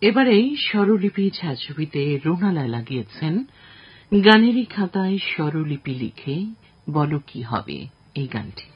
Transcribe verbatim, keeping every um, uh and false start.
এবারে স্বরলিপি ছায়াছবিতে রুনা লায়লা গিয়েছেন গানেরই খাতায় স্বরলিপি লিখে বলো কি হবে এই গানটি।